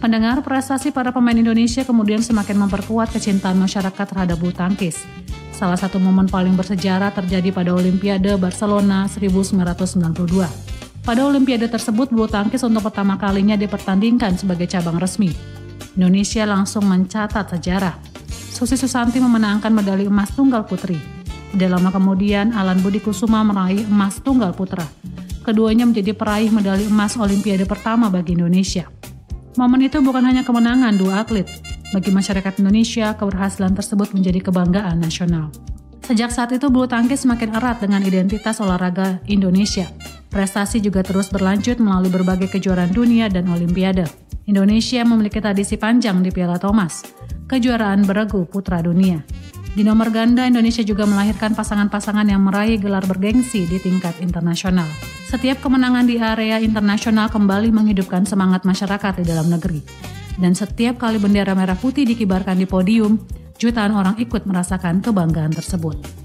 Pendengar, prestasi para pemain Indonesia kemudian semakin memperkuat kecintaan masyarakat terhadap bulu tangkis. Salah satu momen paling bersejarah terjadi pada Olimpiade Barcelona 1992. Pada Olimpiade tersebut, bulu tangkis untuk pertama kalinya dipertandingkan sebagai cabang resmi. Indonesia langsung mencatat sejarah. Susi Susanti memenangkan medali emas tunggal putri. Tidak lama kemudian, Alan Budi Kusuma meraih emas tunggal putra. Keduanya menjadi peraih medali emas Olimpiade pertama bagi Indonesia. Momen itu bukan hanya kemenangan dua atlet. Bagi masyarakat Indonesia, keberhasilan tersebut menjadi kebanggaan nasional. Sejak saat itu, bulu tangkis semakin erat dengan identitas olahraga Indonesia. Prestasi juga terus berlanjut melalui berbagai kejuaraan dunia dan Olimpiade. Indonesia memiliki tradisi panjang di Piala Thomas, kejuaraan beregu putra dunia. Di nomor ganda, Indonesia juga melahirkan pasangan-pasangan yang meraih gelar bergengsi di tingkat internasional. Setiap kemenangan di area internasional kembali menghidupkan semangat masyarakat di dalam negeri. Dan setiap kali bendera merah putih dikibarkan di podium, jutaan orang ikut merasakan kebanggaan tersebut.